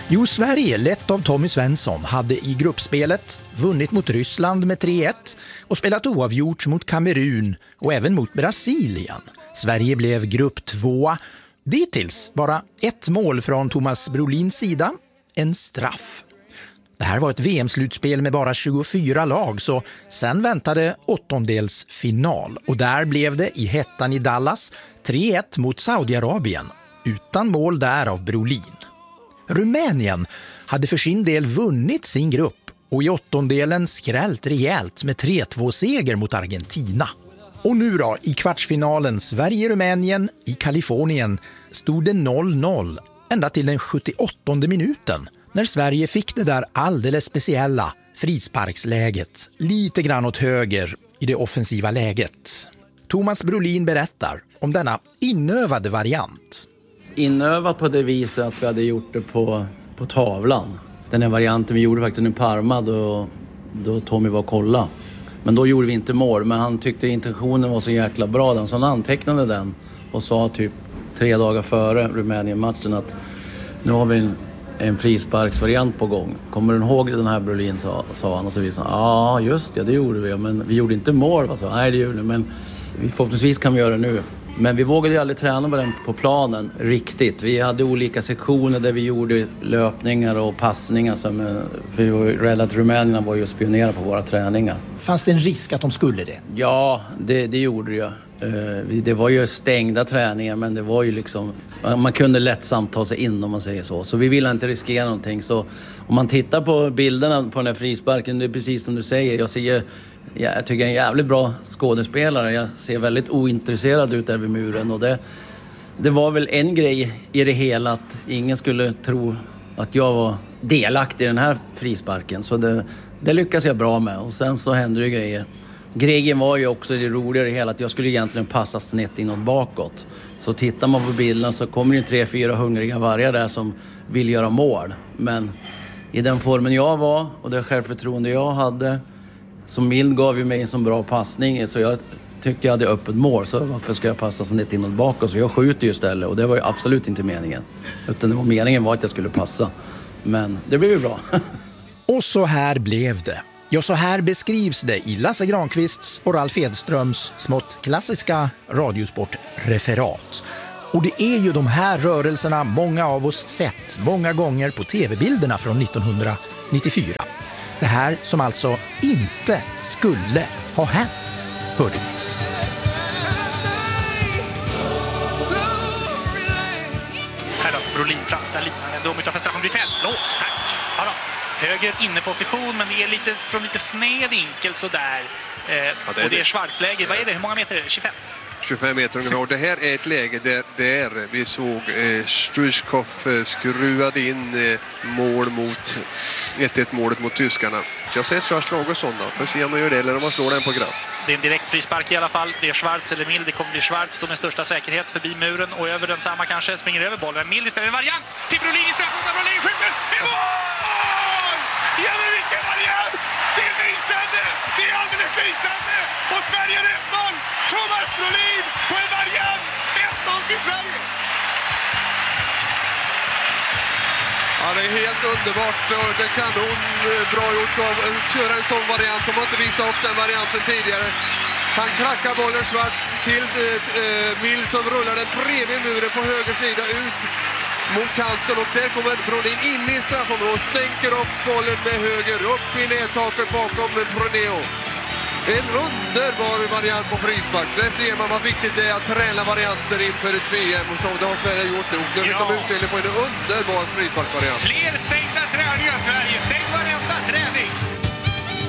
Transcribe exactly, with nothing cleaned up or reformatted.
Jo, Sverige, lett av Tommy Svensson, hade i gruppspelet vunnit mot Ryssland med tre ett och spelat oavgjort mot Kamerun och även mot Brasilien. Sverige blev grupp två. Dittills bara ett mål från Thomas Brolins sida, en straff. Det här var ett V M-slutspel med bara tjugofyra lag, så sen väntade åttondelsfinal. Och där blev det i hettan i Dallas tre ett mot Saudiarabien, utan mål där av Brolin. Rumänien hade för sin del vunnit sin grupp och i åttondelen skrällt rejält med tre två-seger mot Argentina. Och nu då, i kvartsfinalen Sverige-Rumänien i Kalifornien stod det noll noll ända till den sjuttioåttonde minuten när Sverige fick det där alldeles speciella frisparksläget lite grann åt höger i det offensiva läget. Thomas Brolin berättar om denna inövade variant. Inövat på det viset att vi hade gjort det på, på tavlan. Den här varianten vi gjorde faktiskt i Parma då, då Tommy var och kolla. Men då gjorde vi inte mål, men han tyckte intentionen var så jäkla bra. Så han antecknade den och sa typ tre dagar före Rumänien-matchen att nu har vi en, en frisparksvariant på gång. Kommer du ihåg den här, Brolin, sa, sa han, och så visade han. Ja, just det, det gjorde vi, men vi gjorde inte mål. Alltså. Nej, det gjorde vi, men vi, förhoppningsvis kan vi göra det nu. Men vi vågade ju aldrig träna med den på planen riktigt. Vi hade olika sektioner där vi gjorde löpningar och passningar. Som, för vi var ju rädda att Rumänierna var ju och spionerade på våra träningar. Fanns det en risk att de skulle det? Ja, det, det gjorde det ju. Det var ju stängda träningar, men det var ju liksom... Man kunde lättsamt ta sig in, om man säger så. Så vi ville inte riskera någonting. Så om man tittar på bilderna på den här frisparken, det är precis som du säger. Jag ser... Jag tycker jag är en jävligt bra skådespelare. Jag ser väldigt ointresserad ut där vid muren. Och det, det var väl en grej i det hela att ingen skulle tro att jag var delaktig i den här frisparken. Så det, det lyckas jag bra med. Och sen så hände det grejer. Grejen var ju också det roliga i hela att jag skulle egentligen passa snett inåt bakåt. Så tittar man på bilden så kommer det tre, fyra hungriga vargar där som vill göra mål. Men i den formen jag var och det självförtroende jag hade... Så Mild gav ju mig en så bra passning så jag tyckte jag hade öppet mål. Så varför ska jag passa snett inåt bakåt? Så jag skjuter ju istället och det var ju absolut inte meningen. Utan det var meningen var att jag skulle passa. Men det blev ju bra. Och så här blev det. Ja, så här beskrivs det i Lasse Granqvists och Ralf Edströms smått klassiska radiosportreferat. Och det är ju de här rörelserna många av oss sett många gånger på tv-bilderna från nittonhundranittiofyra. Det här som alltså inte skulle ha hänt, hörde vi. Här då, Brolin framställer linan ändå mot straffen blir fällås, tack. Ja då. Höger inneposition, men det är lite, från lite sned vinkel sådär. Eh, ja, det och det är Schwarz-läge. Vad är det? Hur många meter är det? tjugofem? tjugofem meter ungefär. Det här är ett läge där, där vi såg eh, Struiskov eh, skruade in eh, mål mot ett ett målet mot tyskarna. Jag ser Schwarz slå och sådana. Får se om man gör det eller om man slår den på graff. Det är en direkt frispark i alla fall. Det är Schwarz eller Mild. Det kommer bli Schwarz då med största säkerhet förbi muren och över den samma kanske. Springer över bollen. Mild istället en variant till Brolin i straffområdet. Brolin skjuter. Det är mål! Ja, men vilken variant! Det är lysande! Det är alldeles lysande! Och Sverige är ett noll! Thomas Brolin på en variant! ett noll till Sverige! Ja, det är helt underbart och det kan hon bra gjort att köra en sån variant. De har inte visat upp den varianten tidigare. Han krackar bollen Schwarz till eh, Mild som rullar den bredvid muren på höger sida ut mot kanten. Och där kommer Brolin in i straffområdet, stänker upp bollen med höger upp i nättaket bakom Bruneo. En underbar variant på frispark. Där ser man vad viktigt det är att träna varianter inför ett V M. Och så det har Sverige gjort det. Nu kommer utdelning på en underbar frisparksvariant. Fler stängda träningar Sverige. Stäng varenda träning.